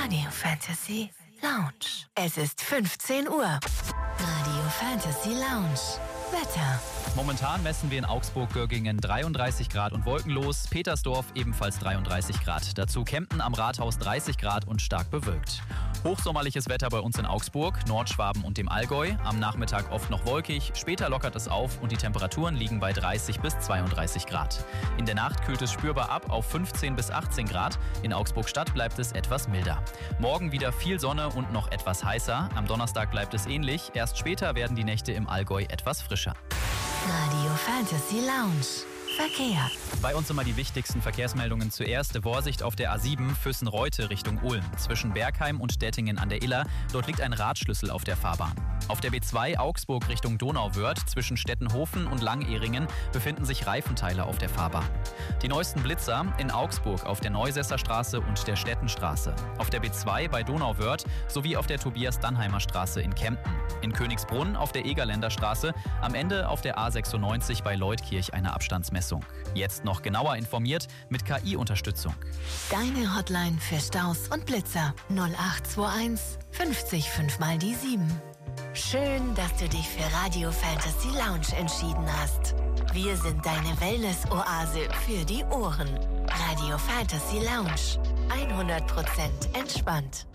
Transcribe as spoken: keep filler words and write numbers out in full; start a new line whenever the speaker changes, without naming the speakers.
Radio Fantasy Lounge. Es ist fünfzehn Uhr. Radio Fantasy Lounge. Wetter.
Momentan messen wir in Augsburg-Göggingen dreiunddreißig Grad und wolkenlos, Petersdorf ebenfalls dreiunddreißig Grad. Dazu Kempten am Rathaus dreißig Grad und stark bewölkt. Hochsommerliches Wetter bei uns in Augsburg, Nordschwaben und dem Allgäu. Am Nachmittag oft noch wolkig, später lockert es auf und die Temperaturen liegen bei dreißig bis zweiunddreißig Grad. In der Nacht kühlt es spürbar ab auf fünfzehn bis achtzehn Grad. In Augsburg-Stadt bleibt es etwas milder. Morgen wieder viel Sonne und noch etwas heißer. Am Donnerstag bleibt es ähnlich. Erst später werden die Nächte im Allgäu etwas frischer.
Radio Fantasy Lounge. Verkehr.
Bei uns immer die wichtigsten Verkehrsmeldungen zuerst. Vorsicht auf der A sieben Füssen-Reute Richtung Ulm. Zwischen Bergheim und Dettingen an der Iller. Dort liegt ein Radschlüssel auf der Fahrbahn. Auf der B zwei Augsburg Richtung Donauwörth zwischen Stettenhofen und Langehringen befinden sich Reifenteile auf der Fahrbahn. Die neuesten Blitzer in Augsburg auf der Neusesser Straße und der Stettenstraße. Auf der B zwei bei Donauwörth sowie auf der Tobias-Dannheimer Straße in Kempten. In Königsbrunn auf der Egerländer Straße. Am Ende auf der A sechsundneunzig bei Leutkirch eine Abstandsmessung. Jetzt noch genauer informiert mit K I-Unterstützung.
Deine Hotline für Staus und Blitzer null acht zwei eins fünfzig fünf mal die sieben. Schön, dass du dich für Radio Fantasy Lounge entschieden hast. Wir sind deine Wellness-Oase für die Ohren. Radio Fantasy Lounge. hundert Prozent entspannt.